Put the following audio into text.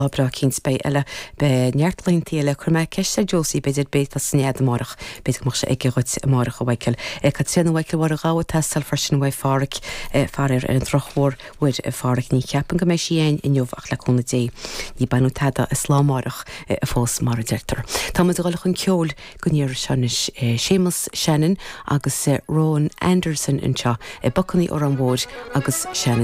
Bra cín spé eile be neartlainn tíile chu me ceiste Josie beidir beit a snéad marach beidir mar se ige ruit marach a bhaicil. Ca tríanana bhaicil war a gáha testal farsin bhaid fáric farir an trochhór bhuiid fáric ní ceapan go mééis síéin in jobhach le chuna dé. Ní banú tada islám-marach a fós mar a deirtar. Tá mu gáilech an ceol go níor seanis Seamus Shannon agus Ron Anderson anseo bucannaí or an bhód agus Shannon